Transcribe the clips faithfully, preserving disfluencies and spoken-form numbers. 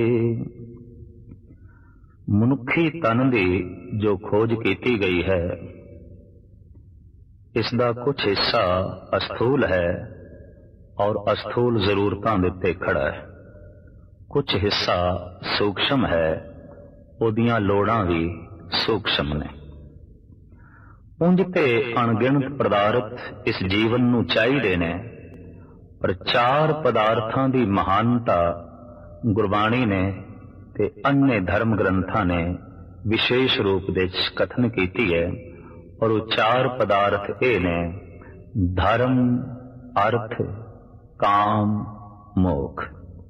ਮਨੁੱਖੀ ਤਨ ਦੀ ਜੋ ਖੋਜ ਕੀਤੀ ਗਈ ਹੈ, ਇਸ ਦਾ ਕੁਝ ਹਿੱਸਾ ਅਸਥੂਲ ਹੈ ਔਰ ਅਸਥੂਲ ਜ਼ਰੂਰਤਾਂ ਦੇ ਉੱਤੇ ਖੜਾ ਹੈ। ਕੁਝ ਹਿੱਸਾ ਸੂਖਸ਼ਮ ਹੈ, ਉਹਦੀਆਂ ਲੋੜਾਂ ਵੀ ਸੂਖਸ਼ਮ ਨੇ। ਉਂਝ ਤੇ ਅਣਗਿਣਤ ਪਦਾਰਥ ਇਸ ਜੀਵਨ ਨੂੰ ਚਾਹੀਦੇ ਨੇ, ਪਰ ਚਾਰ ਪਦਾਰਥਾਂ ਦੀ ਮਹਾਨਤਾ ਗੁਰਬਾਣੀ ਨੇ ਤੇ अन्य धर्म ग्रंथां ने विशेष रूप दे कथन कीती है। और वो चार पदार्थ ये ने धर्म, अर्थ, काम, मोख।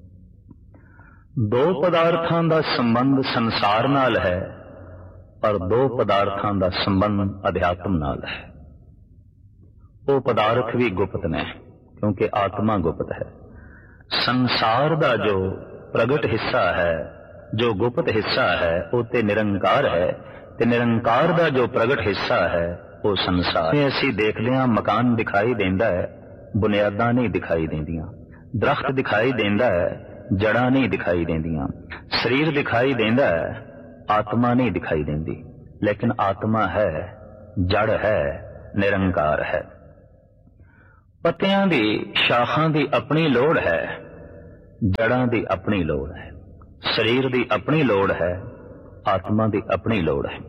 दो पदार्थां दा संबंध संसार नाल है और दो पदार्थां दा संबंध अध्यात्म नाल है। वो पदार्थ भी गुप्त ने क्योंकि आत्मा गुप्त है। संसार दा जो प्रगट हिस्सा है, जो गुप्त हिस्सा है, वो ते निरंकार है, ते निरंकार दा जो प्रगट हिस्सा है वो संसार है। असीं देखदे हां मकान दिखाई देंदा है, बुनियादां नहीं दिखाई देंदियां। दरख्त दिखाई देंदा है, जड़ां नहीं दिखाई देंदियां। शरीर दिखाई देंदा है, आत्मा नहीं दिखाई देंदी। लेकिन आत्मा है, जड़ है, निरंकार है। पत्तियां दी, शाखां दी अपनी लोड़ है, जड़ां दी अपनी लोड़ है, शरीर दी अपनी लोड़ है, आत्मा दी अपनी लोड़ है।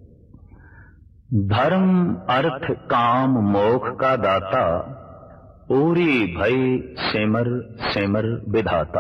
धर्म, अर्थ, काम, मोख का दाता, पूरी भई सिमर सिमर विधाता।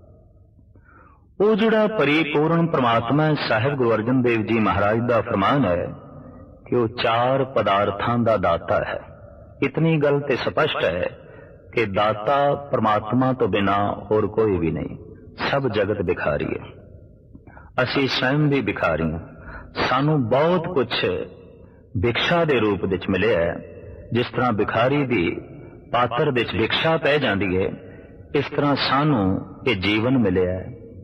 वो जिहड़ा परिपूर्ण परमात्मा है, साहिब गुरु अर्जन देव जी महाराज का फरमान है कि वो चार पदार्थां दा दाता है। इतनी गल ते स्पष्ट है कि दाता परमात्मा तो बिना होर कोई भी नहीं। सब जगत भिखारी है, असी स्वयं भी भिखारी हैं। सानू बहुत कुछ भिक्षा दे रूप विच मिले है। जिस तरह भिखारी दी पात्र विच भिक्षा पै जाती है, इस तरह सानू ये जीवन मिले है,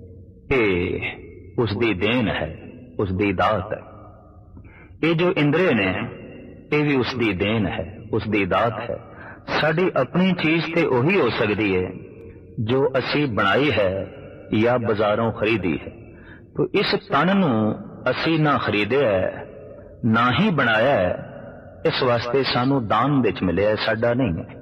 ये उसदी देन है, उसदी दात है। ये जो इंद्रिय ने ये भी उसदी देन है, उसदी दात है। साडी अपनी चीज ते उही हो सकती है जो असी बनाई है या बाजारों खरीदी है। तो इस तन नू असी ना खरीदे है ना ही बनाया है, इस वास्ते सानू दान विच मिले है, साडा नहीं है।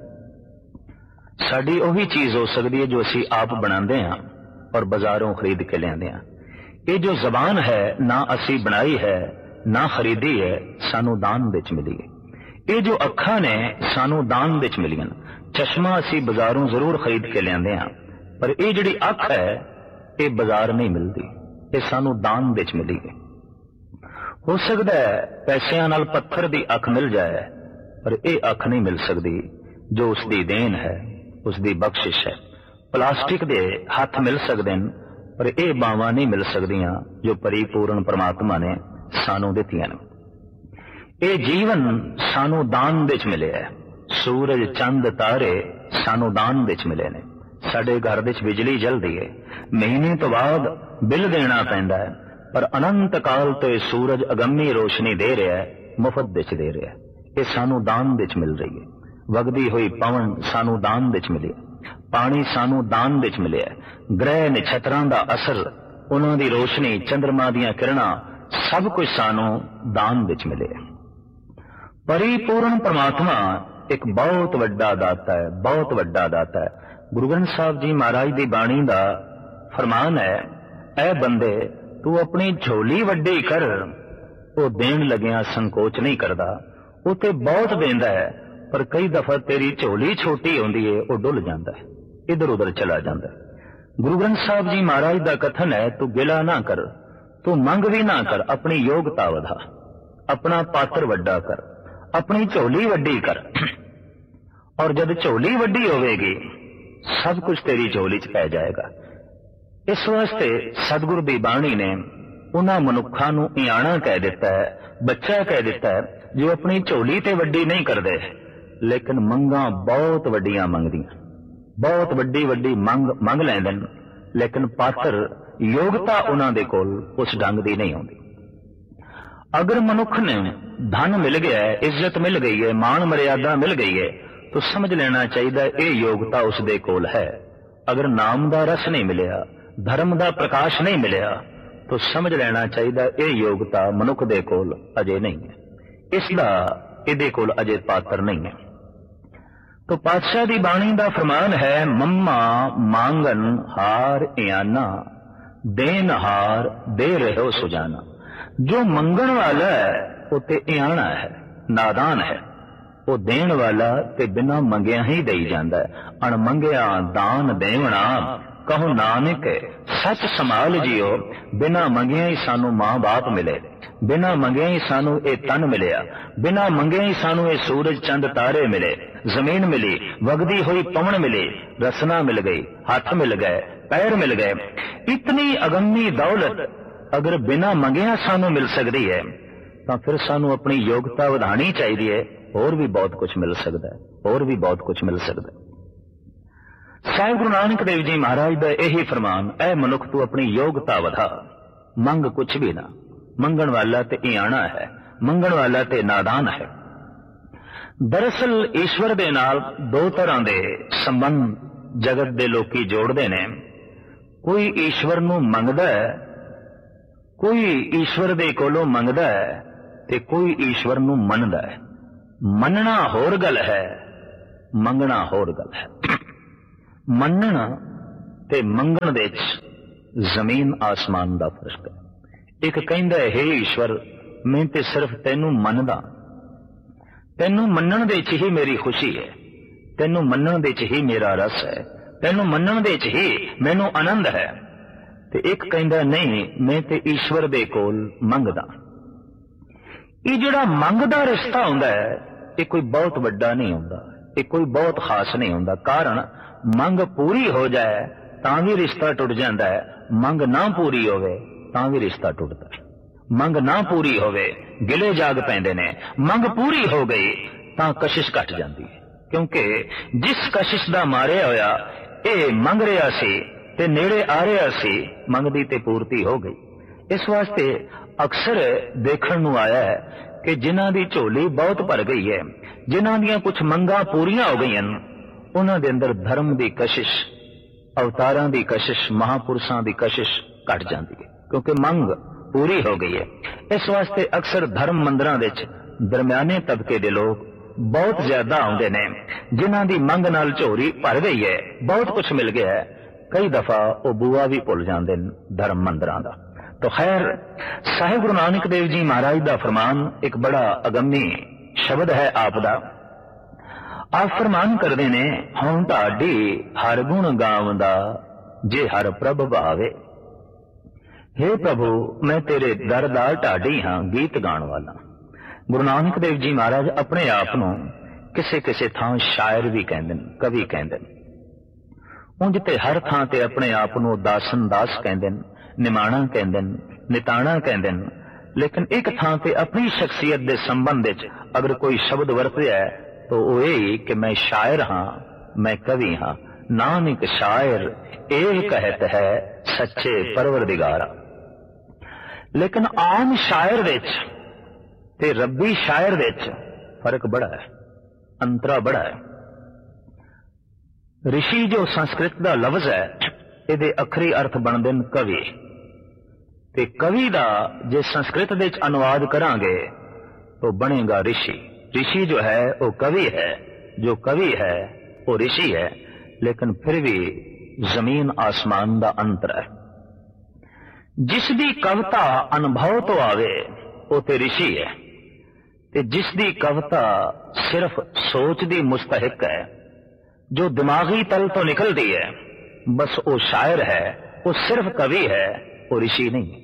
साडी उही चीज हो सकती है जो असी आप बनाते हैं और बाजारों खरीद के लियाते हैं। ये जो जबान है ना असी बनाई है ना खरीदी है, सानू दान विच मिली है। ये जो अखा ने सानू दान विच मिलियां। चश्मा असी बाजारों जरूर खरीद के लियाते हैं, पर ये जिहड़ी अख है ये बाजार नहीं मिलती, ये सानू दान विच मिली है। हो सकता है पैसिਆਂ नाल पत्थर दी अख मिल जाए, पर ये अख नहीं मिल सकती जो उसकी देन है, उसकी बख्शिश है। प्लास्टिक दे हाथ मिल सकते हैं, पर ये बावां नहीं मिल सकदियां जो परिपूर्ण परमात्मा ने सानू दित्तियां ने। ये जीवन सानू दान विच मिले है। सूरज, चंद, तारे सानू दान विच मिले ने। साडे घर विच बिजली जलदी है, महीने तो बाद बिल देना पैंदा है, पर अनंत काल तो ये सूरज अगम्मी रोशनी दे रहा है, मुफ्त विच दे रहा है। ये सानू दान विच मिल रही है। वगदी हुई पवन सानू दान विच मिली है, पानी सानू दान विच मिले है। ग्रह नक्षत्रां दा असर, उन्हां दी रोशनी, चंद्रमा दीयां किरणां, सब कुछ सानू दान विच मिले है। परिपूर्ण परमात्मा एक बहुत वड्डा दाता है, बहुत वड्डा दाता है। गुरु ग्रंथ साहब जी महाराज दी बाणी दा फरमान है, ऐ बंदे तू अपनी झोली वड्डी कर, वो देन लगिया संकोच नहीं करदा। वो ते बहुत देंदा है, पर कई दफा तेरी झोली छोटी होंदी है, वो डुल जांदा है, इधर उधर चला जांदा है। गुरु ग्रंथ साहब जी महाराज दा कथन है, तू गिला ना कर, तू मंग भी ना कर, अपनी योग्यता वधा, अपना पात्र वड्डा कर, अपनी झोली वड्डी कर। और जब झोली वड्डी होवेगी सब कुछ तेरी झोली च पै जाएगा। इस वास्ते सतगुरु दी बाणी ने उन्हां मनुखां नूं इयाणा कह दिता है, बच्चा कह दिता है, जो अपनी झोली ते वड्डी नहीं करदे, लेकिन मंगां बहुत वड्डियां मंगदियां, बहुत वड्डी वड्डी मंग मंग लैंदे ने, लेकिन पात्र योग्यता उन्हां दे कोल उस ढंग दी नहीं होंदी। अगर मनुख ने धन मिल गया है, इज्जत मिल गई है, मान मर्यादा मिल गई है, तो समझ लेना चाहिए ये योग्यता उसदे कोल है। अगर नाम दा रस नहीं मिलिया, धर्म का प्रकाश नहीं मिलिया तो समझ लेना चाहिए ये योग्यता मनुख दे कोल अजे नहीं है, इसका इहदे कोल अजे पात्र नहीं है। तो पातशाह दी बाणी दा फरमान है, मम्मा मांगन हार इयाना, देन हार दे रहे हो सुजाना। जो मंगण वाला है वो ते इयाना है, नादान है। वो देन वाला ते बिना मंगिया ही दई जांदा है। अणमंगिया दान देवना कहो नानक सच संभाल जियो। बिना मंगिया ही सानू मां बाप मिले, बिना मंगिया ही सानू ये तन मिलिया, बिना मंगिया ही सानू ये सूरज चंद तारे मिले, जमीन मिली, वगदी हुई पवन मिली, रसना मिल गई, हाथ मिल गए, पैर मिल गए। इतनी अगम्मी दौलत अगर बिना मंगिया सानू मिल सकती है तो फिर सानू अपनी योग्यता वधानी चाहिए। और भी बहुत कुछ मिल सकता है, और भी बहुत कुछ मिल सकता है। साहिब गुरु नानक देव जी महाराज का यही फरमान, ऐ मनुख तू अपनी योग्यता वधा, मंग कुछ भी ना। मंगण वाला ते इयाना है, मंगण वाला ते नादान है। दरअसल ईश्वर दे नाल दो तरह दे संबंध जगत दे लोकी जोड़दे ने। कोई ईश्वर नू मंगदा है, कोई ईश्वर दे कोलों मंगदा है ते कोई ईश्वर नू मनदा है। मनना होर गल है, मंगना होर गल है। मनना ते मंगण दे जमीन आसमान दा फर्क है। एक कहंदा है, हे ईश्वर मैं ते सिर्फ तेनू मनदा, तेनू मनण दे च ही मेरी खुशी है, तेनू मनण दे च ही मेरा रस है, तेनू मनण दे च ही मैनू आनंद है। ते एक कहंदा नहीं, मैं ते ईश्वर दे कोल मंगदा। ये जिहड़ा मंगदा रिश्ता हुंदा है ये कोई बहुत वड्डा नहीं हुंदा, ये कोई बहुत खास नहीं हुंदा। कारण मंग पूरी हो जाए तां भी रिश्ता टुट जांदा है, मंग ना पूरी होवे तां भी रिश्ता टुटदा है। मंग ना पूरी होवे गिले जाग पैंदे ने, मंग पूरी हो गई तां कशिश घट जांदी है। क्योंकि जिस कशिश दा मारिया होया ये मंग रहा सी ते नेड़े आ रहा सी, मंगदी ते पूर्ति हो गई। इस वास्ते अक्सर देखण नूं आया है कि जिन्हां दी झोली बहुत भर गई है, जिन्हां दियां कुछ मंगां पूरियां हो गई उन्हां दे अंदर धर्म दी कशिश, अवतारां दी कशिश, महापुरुषां दी कशिश घट जाती है, क्योंकि मंग पूरी हो गई है। इस वास्ते अक्सर धर्म मंदिरां विच दरम्याने तबके दे लोग बहुत ज्यादा आउंदे ने, जिन्हां दी मंग नाल झोली भर गई है, बहुत कुछ मिल गया है। कई दफा वो बुआ भी भुल जाते धर्म मंदिरां दा। तो खैर, साहिब गुरु नानक देव जी महाराज का फरमान एक बड़ा अगम्मी शब्द है आप दा। आप फरमान करते ने, हूं ढाडी हर गुण गावंदा जे हर प्रभ भावे। हे प्रभु मैं तेरे दर दा ढाडी हाँ, गीत गाण वाला। गुरु नानक देव जी महाराज अपने आप नूं किसे किसे थां शायर भी कहंदे ने, कवि कहंदे ने। उंज ते हर थां ते अपने आप नूं दासन दास कहंदे ने, निमाणा कहंदे ने, निताणा कहंदे ने। लेकिन एक थां ते अपनी शख्सियत दे संबंध विच अगर कोई शब्द वरतिया है तो वो यही कि मैं शायर हाँ, मैं कवि हाँ। नानक शायर एह कहत है सच्चे परवरदिगारा। लेकिन आम शायर विच ते रब्बी शायर विच फर्क बड़ा है, अंतरा बड़ा है। ऋषि जो संस्कृत का लफ्ज है, इहदे अखरी अर्थ बनदे ने कवि। ते कवि दा जे संस्कृत दे विच अनुवाद करांगे तो बनेगा ऋषि। ऋषि जो है वो कवि है, जो कवि है वो ऋषि है। लेकिन फिर भी जमीन आसमान दा अंतर है। जिसदी कविता अनुभव तो आवे वो ते ऋषि है, ते जिसदी कविता सिर्फ सोच दी मुस्तहिक है, जो दिमागी तल तो निकलती है, बस वो शायर है, वो सिर्फ कवि है, वो ऋषि नहीं।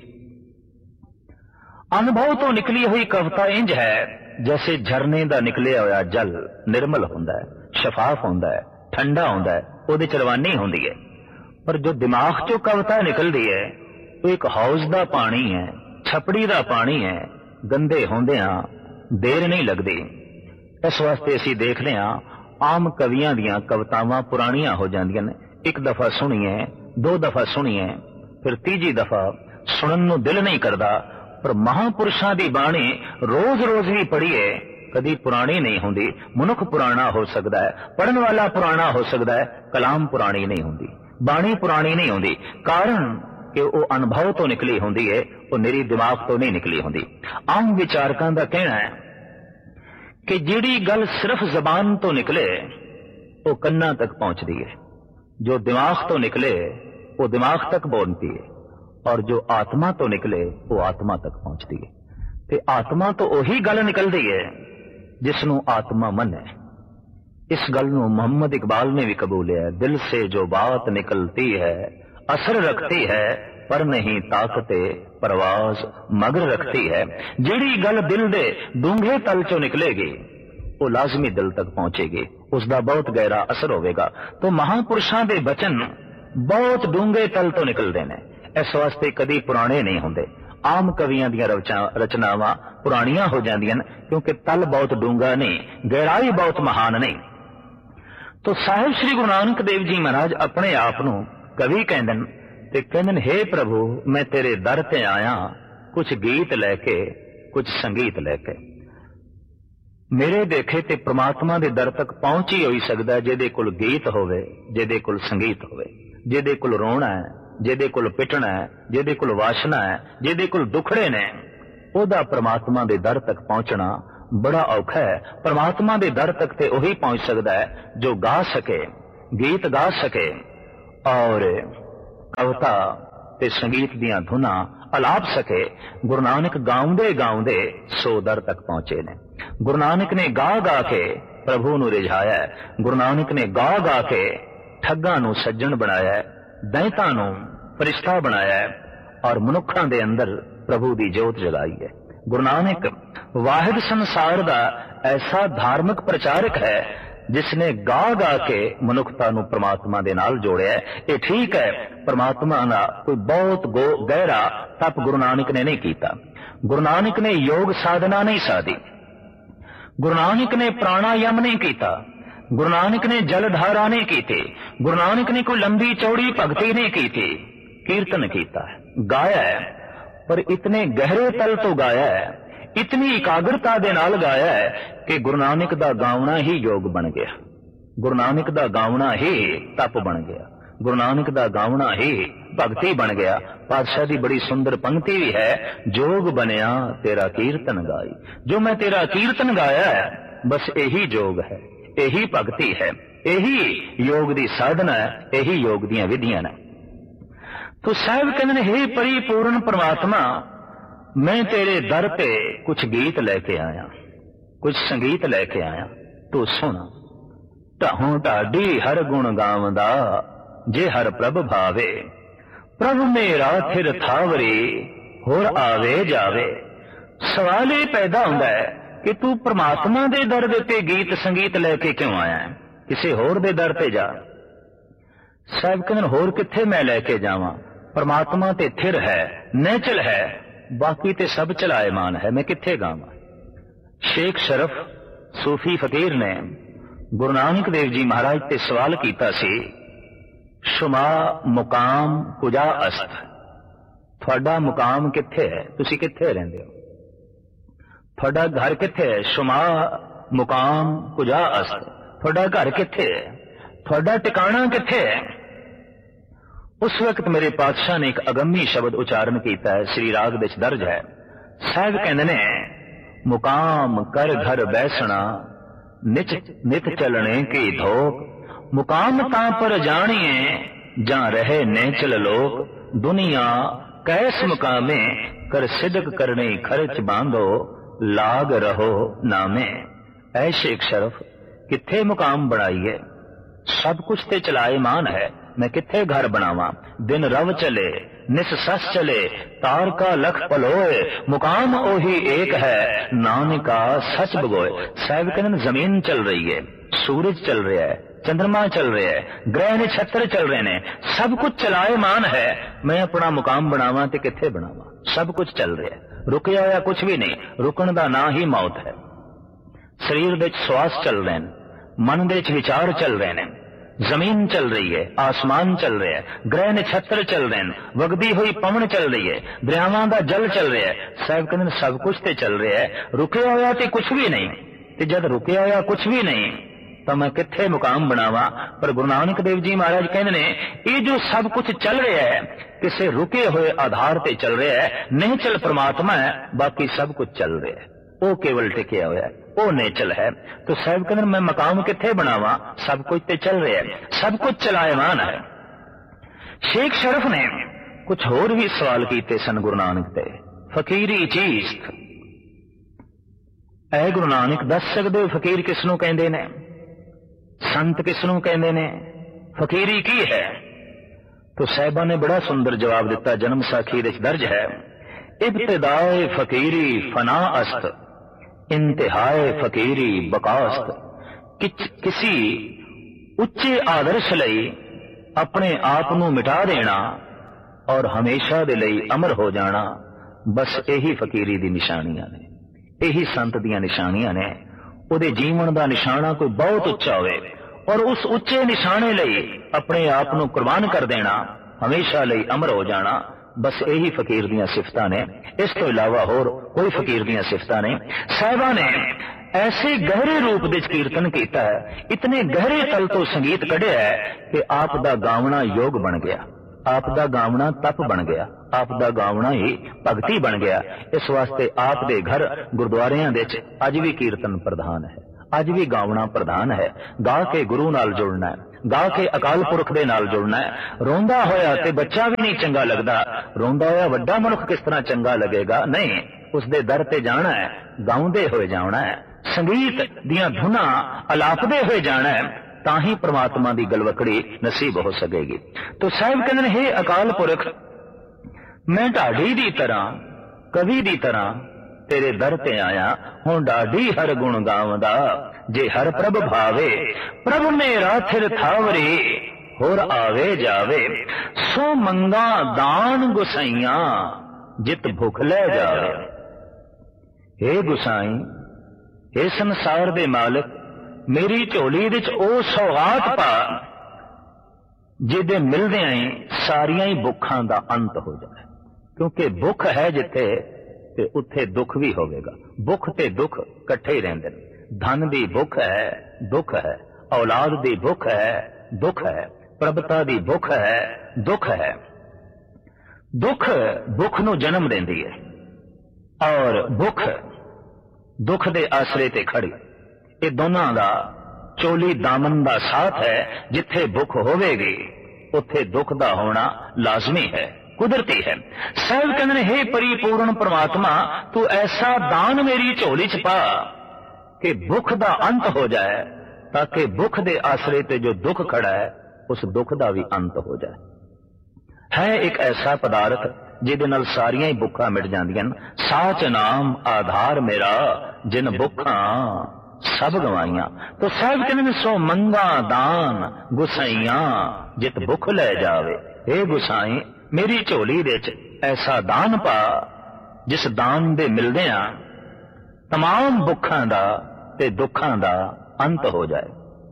अनुभव तो निकली हुई कविता इंज है जैसे झरने का निकलिया हुआ जल निर्मल होंदा है, शफाफ होंदा है, ठंडा होंदा है, वो चरवानी होंदी है। पर जो दिमाग चो कविता निकलती है वो एक हाउस का पानी है, छपड़ी का पानी है, गंदे होंदिया देर नहीं लगती। इस वास्ते असी देखते हाँ आम कवियां दियां कवितावां पुरानियां हो जांदियां ने। एक दफा सुनिए, दो दफा सुनिए, फिर तीजी दफा सुनन नूं दिल नहीं करता। पर महापुरुषां दी बाणी रोज रोज भी पढ़िए, कदी पुरानी नहीं होंदी। मनुख पुराना हो सकता है, पढ़न वाला पुराना हो सकता है, कलाम पुरानी नहीं होंदी। ਬਾਣੀ ਪੁਰਾਣੀ ਨਹੀਂ ਹੁੰਦੀ, ਕਾਰਨ ਕਿ ਉਹ ਅਨੁਭਵ ਤੋਂ ਨਿਕਲੀ ਹੁੰਦੀ ਹੈ, ਉਹ ਨਿਰੀ ਦਿਮਾਗ ਤੋਂ ਨਹੀਂ ਨਿਕਲੀ ਹੁੰਦੀ। ਆਮ ਵਿਚਾਰਕਾਂ ਦਾ ਕਹਿਣਾ ਹੈ ਕਿ ਜਿਹੜੀ ਗੱਲ ਸਿਰਫ ਜ਼ਬਾਨ ਤੋਂ ਨਿਕਲੇ ਉਹ ਕੰਨਾਂ ਤੱਕ ਪਹੁੰਚਦੀ ਹੈ, ਜੋ ਦਿਮਾਗ ਤੋਂ ਨਿਕਲੇ ਉਹ ਦਿਮਾਗ ਤੱਕ ਪਹੁੰਚਦੀ ਹੈ, ਔਰ ਜੋ ਆਤਮਾ ਤੋਂ ਨਿਕਲੇ ਉਹ ਆਤਮਾ ਤੱਕ ਪਹੁੰਚਦੀ ਹੈ। ਤੇ ਆਤਮਾ ਤੋਂ ਉਹੀ ਗੱਲ ਨਿਕਲਦੀ ਹੈ ਜਿਸ ਨੂੰ ਆਤਮਾ ਮੰਨੇ। इस गल ਨੂੰ मोहम्मद इकबाल ने भी कबूलिया है, दिल से जो बात निकलती है असर रखती है पर नहीं ताकते परवाज मगर रखती है। ਜਿਹੜੀ ਗੱਲ दिल दे डूंघे तल चो निकलेगी वो लाजमी दिल तक पहुंचेगी, उसका बहुत गहरा असर होगा। तो महापुरुषों के बचन बहुत डूंघे तल तो निकलते हैं, इस वास्ते कदी पुराने नहीं होंगे। आम कवियां दी रचनावां पुरानियां हो जांदियां क्योंकि तल बहुत डूंगा नहीं, गहराई बहुत महान नहीं। तो साहिब श्री गुरु नानक देव जी महाराज अपने आप नूं कवि कहंदे ते कहंदे, हे प्रभु मैं तेरे दर ते आया कुछ गीत लैके कुछ संगीत लैके। मेरे देखे ते परमात्मा दे दर तक पहुंच ही हो ही सकदा जिहदे कोल गीत होवे, जिहदे कोल संगीत होवे, जिहदे कोल रोना है, जिहदे कोल पिटना है, जिहदे कोल वासना है, जिहदे कोल दुखड़े ने, ओदा परमात्मा दे दर तक पहुंचना बड़ा औखा है। परमात्मा दे दर तक ते वही पहुंच सकता है जो गा सके, गीत गा सके और कविता ते संगीत दियां धुना अलाप सके। गुरु नानक गाउंदे गाउंदे सो दर तक पहुंचे ने। गुरु नानक ने गा गा के प्रभु नूं रिझाया है, गुरु नानक ने गा गा के ठग्गां नूं सज्जण बनाया है, दैतां नूं फरिश्ता बनाया है और मनुखां दे अंदर प्रभु दी जोत जगाई है। गुरु नानक वाहिद संसार दा ऐसा धार्मिक प्रचारक है जिसने गा गा के मनुखता नूं परमात्मा दे नाल जोड़िया है। ये ठीक है, परमात्मा दा कोई बहुत गहरा तप गुरु नानक ने नहीं कीता। गुरु नानक ने योग साधना नहीं साधी, गुरु नानक ने प्राणायाम नहीं कीता, गुरु नानक ने जलधारा नहीं की, गुरु नानक ने कोई लंबी चौड़ी भक्ति नहीं की थी। कीर्तन कीता है, गाया है, पर इतने गहरे तल तो गाया है, इतनी एकाग्रता दे नाल गाया है कि गुरु नानक दा गावना ही योग बन गया, गुरु नानक दा गावना ही तप बन गया, गुरु नानक दा गावना ही भगती बन गया। पातशाह दी बड़ी सुंदर पंक्ति भी है, जोग बनया तेरा कीर्तन गाई। जो मैं तेरा कीर्तन गाया है बस यही जोग है, यही भगती है, यही योग दी साधना है, यही योग दियां विधियां ने। तो साहब कहते हे परिपूर्ण परमात्मा मैं तेरे दर पे कुछ गीत लेके आया, कुछ संगीत लेके आया, तू सुन। ढाहों ढाडी हर गुण गावदा जे हर प्रभ भावे, प्रभ मेरा थिर थावरे होर आवे जावे। सवाल ये पैदा होता है कि तू परमात्मा दे दर दे गीत संगीत लेके क्यों आया है, किसी होर दे दर पे जा। साहब कहते होर किथे मैं लेके जावां, परमात्मा ते थिर है, नेचल है, बाकी ते सब चलाएमान है, मैं किथे गावां। शेख शरफ सूफी फकीर ने गुरु नानक देव जी महाराज ते सवाल कीता सी, शुमा मुकाम कुजा अस्त, थोड़ा मुकाम किथे है, तुसी किथे रहिंदे हो, थोड़ा घर किथे है। शुमा मुकाम कुजा अस्त, थोड़ा घर किथे है, थोड़ा टिकाणा किथे है। उस वक्त मेरे पातशाह ने एक अगम्मी शब्द उच्चारण किया है, श्री राग विच दर्ज है। साहब कहंदे ने मुकाम कर घर बैसना निच नित चलने की धोक, मुकाम तां पर जानिए जा रहे नेचल लोक, दुनिया कैस मुकामे कर सिदक करने खर्च बांधो लाग रहो नामे। ऐ शेख शरफ किथे मुकाम बनाइए, सब कुछ ते चलाए मान है, मैं किथे घर बनावा। दिन रव चले निस सस चले तार का लख पलोए, मुकाम ओही एक है नानका सच बगोए। साहब कहते जमीन चल रही है, सूरज चल रहा है, चंद्रमा चल रहा है, ग्रह नक्षत्र चल रहे ने, सब कुछ चलाए मान है, मैं अपना मुकाम बनावा ते किथे बनावा। सब कुछ चल रहा है, रुकया होया कुछ भी नहीं, रुकन दा ना ही मौत है। शरीर दे श्वास चल रहे हैं, मन दे विचार चल रहे हैं, जमीन चल रही है, आसमान चल रहा है, ग्रह नक्षत्र चल रहे हैं, वगदी हुई पवन चल रही है, दरियावां दा जल चल रहा है। साहब कहते सब कुछ ते चल रहा है, रुकया होया ते कुछ भी नहीं। ते जब रुकया होया कुछ भी नहीं तो मैं किथे मुकाम बनावा। पर गुरु नानक देव जी महाराज कहते ने ये जो सब कुछ चल रहा है किसी रुके हुए आधार ते चल रहा है। निश्चल परमात्मा है, बाकी सब कुछ चल रहा है, वो केवल टिकया हुआ है, वो निश्चल है। तो साहब कहते मैं मकाम किथे बनावा, सब कुछ ते चल रहा है, सब कुछ चलायमान है। शेख शरफ ने कुछ होर भी सवाल किए सन गुरु नानक ते। फकीरी चीज ऐ गुरु नानक दस सकदे हो फकीर किसनों कहंदे ने, संत किसनों कहंदे ने, फकीरी की है? तो साहिबा ने बड़ा सुंदर जवाब दिता, जन्म साखी दे दर्ज है। इब्तिदाए फकीरी फना अस्त, इंतहाए फकीरी बकास्त। कि, किसी उच्चे आदर्श लई अपने आप नूं मिटा देना और हमेशा दे लई अमर हो जाना, बस यही फकीरी दी निशानियां ने, यही संत दियां निशानियां ने। उहदे जीवन दा निशाना कोई बहुत उच्चा होवे और उस उच्चे निशाने लई अपने आप नूं कुर्बान कर देना, हमेशा लई अमर हो जाना, बस यही फकीर दियां सिफतां ने। इस तो इलावा होर कोई फकीर दियां सिफतां नहीं। साहिबा ने ऐसे गहरे रूप दे कीर्तन किया है, इतने गहरे तल तो संगीत कढ़िया है कि आप दा गावना योग बन गया, आप दा गावना तप बन गया, आप दा गावना ही भगती बन गया। इस वास्ते आप दे घर गुरुद्वारियां दे च अज भी कीर्तन प्रधान है, अज भी गावना प्रधान है। गा के गुरु नाल जुड़ना है, गा के अकाल पुरख दे नाल जुड़ना है। रोंदा होया ते बच्चा भी नहीं चंगा लगदा, रोंदा होया वड्डा मनुख किस तरह चंगा लगेगा? नहीं, उसदे दर ते जाना है, गाउंदे होए जाना है, संगीत दियां धुना अलापदे हुए जाना है, ताही परमात्मा की गलवकड़ी नसीब हो सकेगी। तो साहिब कहते हैं, हे अकाल पुरख, मैं ढाडी दी तरह कवि दी तरह तेरे दर ते आया हूं, ढाडी हर गुण गावदा जे हर प्रभ भावे, प्रभ मेरा थिर थावरे होर आवे जावे, सो मंगा दान गुसाइया जित भुख ले जावे। हे गुसाई, हे संसार दे मालिक, मेरी झोली विच ओ सौगात पा जिदे मिलदे ही सारियां ही भुखां दा अंत हो जाए। क्योंकि भुख है जिथे ते उत्थे दुख भी होवेगा, भुख ते दुख कट्ठे ही रहिंदे ने। धन दी भुख है, दुख है, औलाद दी भुख है, दुख है, प्रभुता दी भुख है, दुख है। दुख भुख नूं जन्म देंदी है और भुख दुख दे आसरे ते खड़ी। ये दोनों का चोली दामन का साथ है। जिथे भुख होवेगी उथे दुख का होना लाजमी है, कुदरती है। साहिब कहते हैं, हे परिपूर्ण परमात्मा, तू ऐसा दान मेरी झोली च पा कि भुख का अंत हो जाए, ताकि भुख दे आसरे ते जो दुख खड़ा है उस दुख का भी अंत हो जाए। है एक ऐसा पदार्थ जिहदे नाल सारियां ही भुखा मिट जांदियां। साच नाम आधार मेरा जिन भुखा सब गवाइया। तो साहिब कहते सो मंगा दान गुसाइया जित भुख ले जावे। हे गुसाई, मेरी झोली दे च ऐसा दान पा जिस दान दे मिलदियां तमाम भुखां दा ते दुखां दा अंत हो जाए।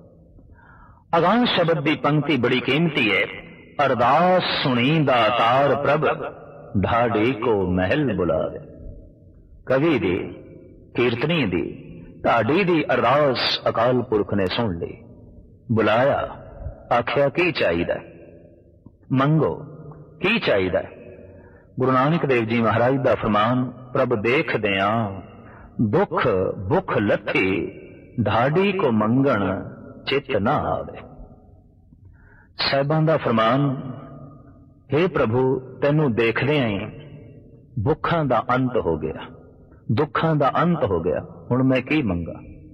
अगां शब्द दी पंक्ति बड़ी कीमती है। अरदास सुनी दातार प्रभ ढाडी को महल बुलावे। कवि दी कीर्तनी दी ढाडी दी अरदास अकाल पुरख ने सुन ली। बुलाया, आख्या की चाहिए, मंगो की चाहिए। गुरु नानक देव जी महाराज का फरमान, प्रभ देख दिया दुख भुख लथी ढाडी को मंगण चित ना आवे। साहिबां दा फरमान, हे प्रभु तेनू देखदे ही भुखां दा अंत हो गया, दुखां दा अंत हो गया। हुण मैं की मंगा?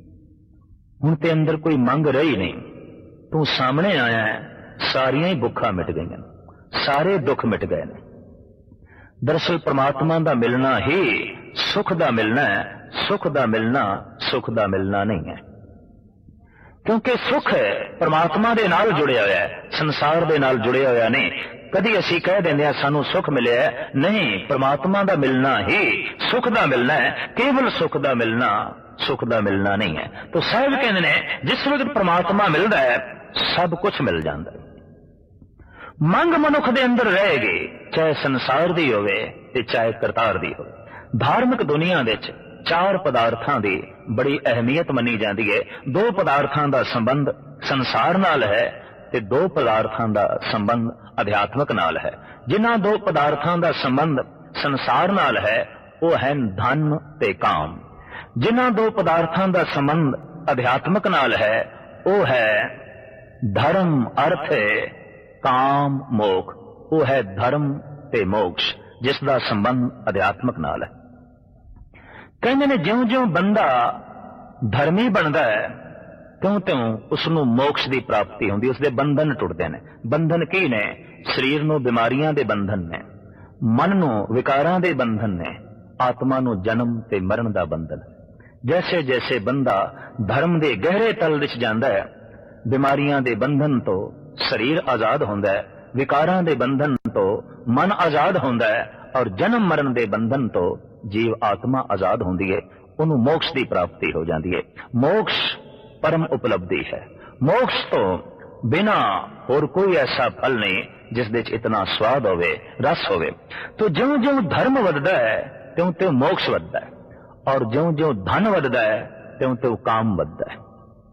हुण ते अंदर कोई मंग रही नहीं। तू सामने आया है, सारियां ही भुखां मिट गईयां, सारे दुख मिट गए ने। दरअसल परमात्मा दा मिलना ही सुख दा मिलना है, सुख दा मिलना सुख दा मिलना नहीं है। क्योंकि सुख परमात्मा दे नाल जुड़िया होया है, संसार दे नाल जुड़िया होया नहीं। कदी असी कह देंगे सानू सुख मिले, नहीं, परमात्मा दा मिलना ही सुख दा मिलना है। केवल सुख दा मिलना सुख दा मिलना नहीं है। तो साहिब कहते हैं, जिस वक्त परमात्मा मिलता है सब कुछ मिल जाता है। मंग मनुख दे अंदर रहेगी, चाहे संसार दी होवे ते चाहे करतार दी होवे। धार्मिक दुनिया दे चार पदार्थां दी बड़ी अहमियत मनी जाती है। दो पदार्थों का संबंध संसार नाल है ते दो पदार्थों का संबंध अध्यात्मक नाल है। जिन्हां दो पदार्थों का संबंध संसार नाल है वो है धन ते काम। जिन्हां दो पदार्थों का संबंध अध्यात्मक नाल है वो है धर्म अर्थ काम मोक्ष। वो है धर्म ते मोक्ष जिसका संबंध अध्यात्मक नाल है। कहते ने ज्यों ज्यों बंदा धर्मी बनता है त्यों त्यों उसनों मोक्ष की प्राप्ति होंदी, उसके बंधन टुटते हैं। बंधन की ने? शरीर नूं बीमारियां दे बंधन ने, मन नूं विकारां दे बंधन ने, आत्मा नूं जन्म ते मरण दा बंधन। जैसे जैसे बंदा धर्म दे गहरे तल विच जांदा है बीमारियां दे बंधन तो शरीर आजाद होंदा है, विकारां दे बंधन तो मन आजाद होंदा है और जन्म मरण दे बंधन तो जीव आत्मा आजाद होंदी है। उन्होंने मोक्ष की प्राप्ति हो जाती है। मोक्ष परम उपलब्धि है। मोक्ष तो बिना और कोई ऐसा फल नहीं जिस दे इतना स्वाद होवे रस होवे। तो ज्यों ज्यों धर्म वधदा है त्यों त्यों मोक्ष वधदा है और ज्यों ज्यों धन वधदा है त्यों त्यों काम वधदा है।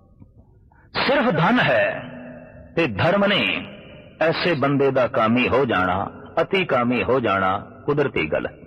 सिर्फ धन है ते धर्म नहीं, ऐसे बंदे दा कामी हो जाना, अति कामी हो जाना कुदरती गल है।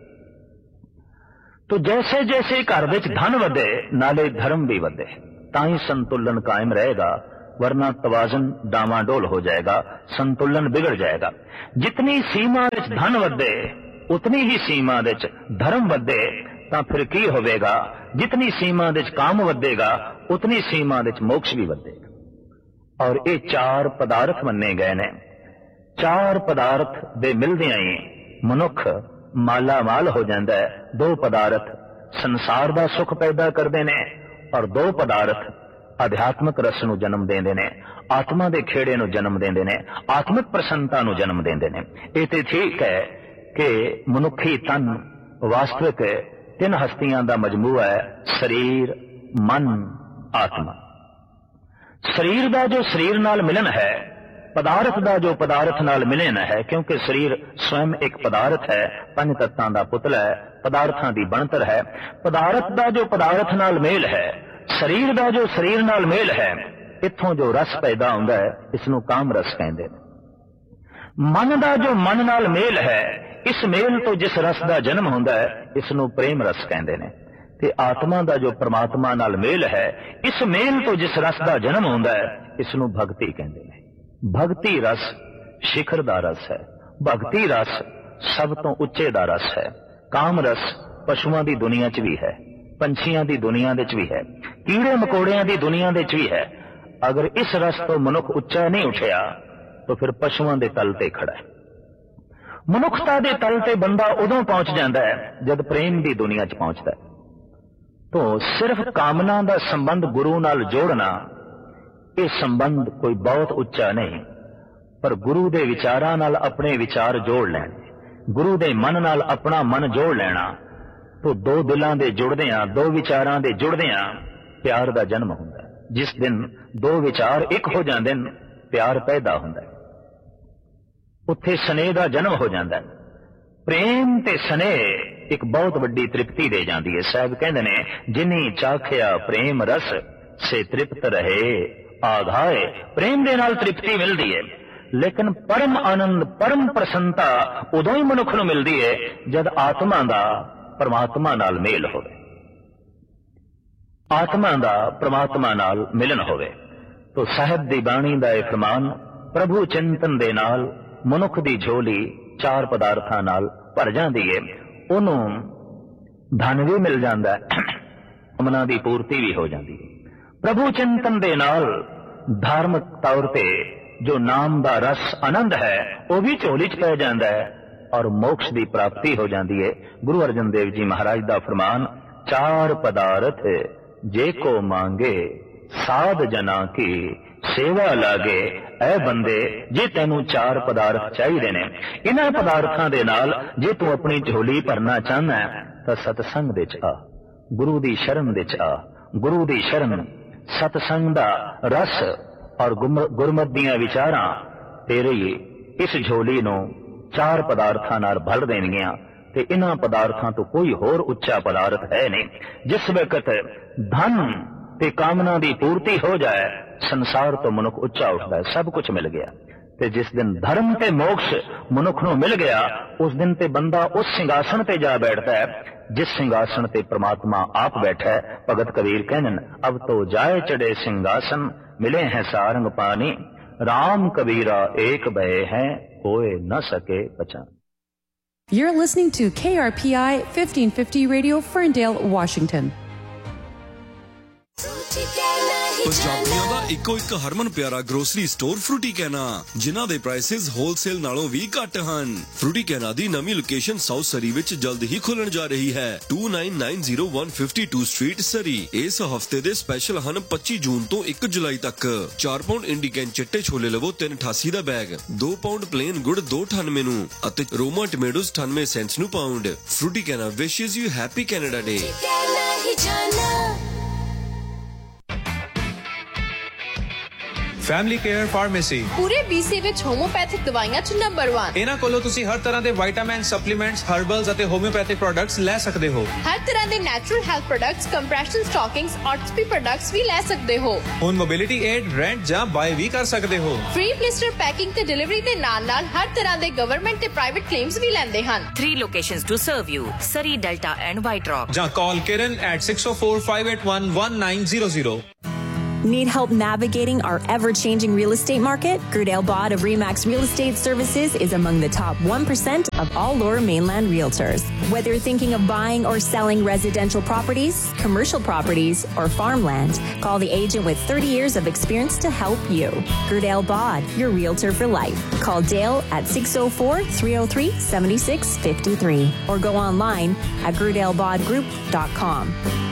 तो जैसे जैसे घर विच धन वधे नाले धर्म भी वधे तां ही संतुलन कायम रहेगा, वरना तवाजन डामाडोल हो जाएगा, संतुलन बिगड़ जाएगा। जितनी सीमा विच धन वधे उतनी ही सीमा विच धर्म वधे तां फिर की होवेगा? जितनी सीमा विच काम वधेगा उतनी सीमा विच मोक्ष भी वधेगा। और ये चार पदार्थ मन्ने गए ने। चार पदार्थ दे मिलदियां ही मनुख माला माल हो जाता है। दो पदार्थ संसार दा सुख पैदा करते ने और दो पदार्थ आध्यात्मिक रस नूं जन्म देंदे ने, आत्मा दे खेड़े नूं जन्म देंदे ने, आत्मिक प्रसन्नता नूं जन्म देंदे ने। ये तो ठीक है कि मनुखी तन वास्तविक तीन हस्तियां दा मजमूआ है, शरीर मन आत्मा। शरीर दा जो शरीर नाल मिलन है, पदार्थ दा जो पदार्थ नाल मिलन है, क्योंकि शरीर स्वयं एक पदार्थ है, पंज तत्तां दा पुतला है, पदार्थां दी बनतर है। पदार्थ दा जो पदार्थ नाल मेल है, शरीर दा जो शरीर नाल मेल है, इत्थों जो रस पैदा हुंदा है इसनूं काम रस कहंदे ने। मन दा जो मन नाल मेल है, इस मेल तो जिस रस दा जन्म हुंदा है इसनूं प्रेम रस कहंदे ने। ते आत्मा दा जो परमात्मा नाल मेल है, इस मेल तो जिस रस दा जन्म हुंदा है इसनूं भगती कहंदे ने। भगती रस शिखर दा रस है। भगती रस सब तो उच्चे दा रस है। काम रस पशुओं की दुनिया च भी है, पंछियों की दुनिया विच भी है, कीड़े मकोड़ियां की दुनिया विच भी है। अगर इस रस तो मनुख उच्चा नहीं उठिया तो फिर पशुओं के तल ते खड़ा है। मनुखता के तल ते बंदा उदों पहुंच जाता है जब प्रेम की दुनिया च पहुंचता है। तो सिर्फ कामना का संबंध गुरु नाल जोड़ना, ये संबंध कोई बहुत उच्चा नहीं, पर गुरु दे विचारां नाल अपने विचार जोड़ लेने, गुरु दे मन नाल अपना मन जोड़ लेना, तो दो दिलां दे जुड़दियां, दो विचारां दे जुड़दियां प्यार दा जन्म हुंदा है। जिस दिन दो विचार एक हो जांदे ने प्यार पैदा हुंदा है, उत्थे स्नेह दा जन्म हो जांदा है। प्रेम ते स्नेह एक बहुत वड्डी तृप्ति दे जाती है। साहब कहंदे ने जिनी चाखिया प्रेम रस से तृप्त रहे आघाए। प्रेम दे नाल तृप्ति मिलती है, लेकिन परम आनंद परम प्रसन्नता उदों ही मनुख नूं मिलती है जद आत्मा दा परमात्मा नाल मेल होवे, आत्मा दा परमात्मा नाल मिलन होवे। तो साहब दी बाणी दा यह फरमान, प्रभु चिंतन दे नाल मनुख दी झोली चार पदार्थां नाल भर जांदी है। उन्होंने धन भी मिल जाता है, कामना की पूर्ति भी हो जाती है। प्रभु चिंतन दे नाल धार्मिक तौर पे जो नाम दा रस आनंद है वह भी झोली च पै जाता है और मोक्ष की प्राप्ति हो जाती है। गुरु अर्जन देव जी महाराज दा फरमान, चार पदार्थ जे को मांगे साध जना की सेवा लागे। ऐ बंदे जे तेनू चार पदार्थ चाहिए ने, इन्हां पदार्थां दे नाल जे तू अपनी झोली भरना चाहना है तो सतसंग दे च आ, गुरु दी शरण दे च आ। गुरु दी शरण सतसंग दा रस और गुरमत दियां विचारां तेरे इस झोली नू चार पदार्थां नाल भर देणगियां ਤੇ इन्हां पदार्थां तो कोई होर उच्चा पदार्थ है नहीं। जिस वक्त धन ते कामना दी पूर्ति हो जाए संसार तो मनुख उच्चा उठदा है, सब कुछ मिल गया। ते जिस दिन धर्म ते मोक्ष मनुख नूं मिल गया उस दिन ते बंदा उस सिंघासन ते जा बैठता है जिस सिंघासन ते परमात्मा आप बैठा है। भगत कबीर कहन अब तो जाए चढ़े सिंघासन मिले हैं सारंग पानी, राम कबीरा एक भय हैं कोई न सके पहचान। You're listening to K R P I fifteen fifty Radio, Ferndale, Washington. ਪੰਜਾਬੀਆਂ ਦਾ ਇੱਕੋ ਇੱਕ ਹਰਮਨ ਪਿਆਰਾ ਗਰੋਸਰੀ ਸਟੋਰ ਫਰੂਟੀ ਕੈਨਾ, ਜਿਨ੍ਹਾਂ ਦੇ ਪ੍ਰਾਈਸਿਸ ਹੋਲਸੇਲ ਨਾਲੋਂ ਵੀ ਘੱਟ ਹਨ। ਫਰੂਟੀ ਕੈਨਾ ਦੀ ਨਵੀਂ ਲੋਕੇਸ਼ਨ ਸਾਊਥ ਸਰੀ ਵਿੱਚ ਜਲਦ ਹੀ ਖੁੱਲਣ ਜਾ ਰਹੀ ਹੈ, two nine nine zero one five two street ਸਰੀ। ਇਸ ਹਫਤੇ ਦੇ ਸਪੈਸ਼ਲ ਹਨ ਪੱਚੀ ਜੂਨ ਤੋਂ ਇੱਕ ਜੁਲਾਈ ਤੱਕ। ਚਾਰ ਪਾਉਂਡ ਇੰਡੀਕੈਨ ਚਿੱਟੇ ਛੋਲੇ ਲਵੋ ਤਿੰਨ ਅਠਾਸੀ ਦਾ ਬੈਗ, ਦੋ ਪਾਉਂਡ ਪਲੇਨ ਗੁੜ ਦੋ ਅਠਾਨਵੇਂ ਨੂੰ ਅਤੇ ਰੋਮਾ ਟਮੈਟੋਸ ਅਠਾਨਵੇਂ ਸੈਂਟਸ ਨੂੰ ਪਾਉਂਡ। ਫਰੂਟੀ ਕੈਨਾ ਵਿਸ਼ੇਸ you happy Canada day. Family care pharmacy ਪੂਰੇ ਬੀਸੀ ਵਿੱਚ ਹੋਮੋਪੈਥਿਕ ਦਵਾਈਆਂ ਚ ਨੰਬਰ ਇੱਕ। ਇਹਨਾਂ ਕੋਲੋਂ ਤੁਸੀਂ ਹਰ ਤਰ੍ਹਾਂ ਦੇ ਵਿਟਾਮਿਨ, ਸਪਲੀਮੈਂਟਸ, ਹਰਬਲਸ ਅਤੇ ਹੋਮਿਓਪੈਥਿਕ ਪ੍ਰੋਡਕਟਸ ਲੈ ਸਕਦੇ ਹੋ। ਹਰ ਤਰ੍ਹਾਂ ਦੇ natural health products, compression ਸਟਾਕਿੰਗਸ, ਆਰਥੋਪੀ products ਵੀ ਲੈ ਸਕਦੇ ਹੋ। ਹੁਣ ਮੋਬਿਲਿਟੀ ਏਡ, ਰੈਂਟ ਜਾਂ ਬਾਏ ਵੀ ਕਰ ਸਕਦੇ ਹੋ। ਫ੍ਰੀ ਬਲਿਸਟਰ ਪੈਕਿੰਗ ਤੇ ਡਿਲੀਵਰੀ ਦੇ ਨਾਲ ਨਾਲ ਹਰ ਤਰ੍ਹਾਂ ਦੇ ਗਵਰਨਮੈਂਟ ਤੇ ਪ੍ਰਾਈਵੇਟ ਕਲੇਮਸ ਵੀ ਲੈਂਦੇ ਹਨ। Three locations to serve you: Surrey, Delta and White Rock. ਜਾਂ ਕਾਲ ਕਿਰਨ at six oh four, five eight one, one nine zero zero. Need help navigating our ever-changing real estate market? Gerdale Bod of Remax Real Estate Services is among the top one percent of all Lower Mainland realtors. Whether you're thinking of buying or selling residential properties, commercial properties, or farmland, call the agent with thirty years of experience to help you. Gerdale Bod, your realtor for life. Call Dale at six oh four, three oh three, seven six five three or go online at gerdale bod group dot com.